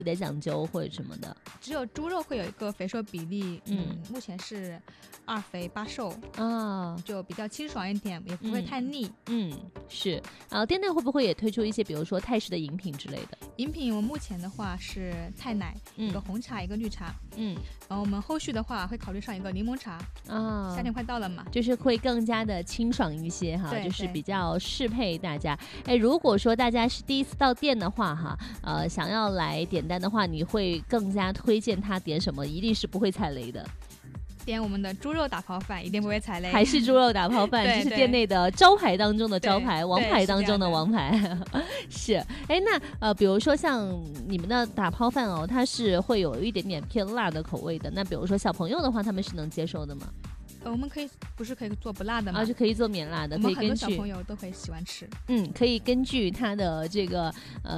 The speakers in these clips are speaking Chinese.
的讲究或者什么的？ 只有猪肉会有一个肥瘦比例，目前是2肥8瘦啊，就比较清爽一点，也不会太腻。 是。店内会不会也推出一些比如说泰式的饮品之类的？ 饮品我目前的话是泰奶，一个红茶一个绿茶，然后我们后续的话会考虑上一个柠檬茶啊，夏天快到了嘛， 就是会更加的清爽一些哈， 对， 就是比较适配大家。如果说大家是第一次到店的话哈，想要来点单的话，你会更加推荐他点什么？一定是不会踩雷的。 点我们的猪肉打抛饭，一定不会踩雷。 还是猪肉打抛饭，这是店内的招牌当中的招牌，王牌当中的王牌。是，那比如说像你们的打抛饭哦，它是会有一点点偏辣的口味的。那比如说小朋友的话，他们是能接受的吗？ 我们不是可以做不辣的吗？ 就可以做免辣的， 我们很多小朋友都会喜欢吃。 可以根据他的这个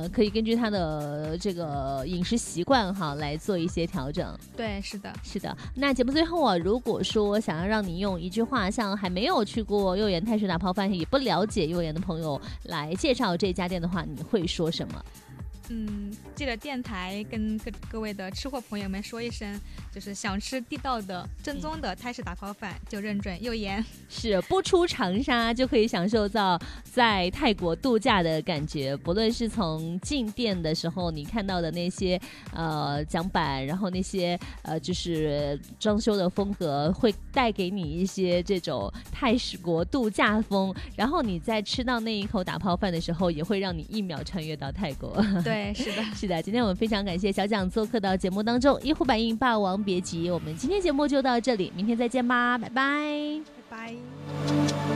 饮食习惯哈来做一些调整。 对，是的， 是的。那节目最后啊，如果说想要让你用一句话，像还没有去过幼园泰式打抛饭，也不了解幼园的朋友来介绍这家店的话，你会说什么？ 借着电台跟各位的吃货朋友们说一声，就是想吃地道的正宗的泰式打抛饭，就认准幼研。是， 不出长沙就可以享受到在泰国度假的感觉。不论是从进店的时候你看到的那些讲板，然后那些就是装修的风格，会带给你一些这种泰式国度假风。然后你在吃到那一口打抛饭的时候，也会让你一秒穿越到泰国。 对，是的， 是的。今天我们非常感谢小蒋做客到节目当中，一呼百应，霸王别姬。我们今天节目就到这里，明天再见吧，拜拜， 拜拜。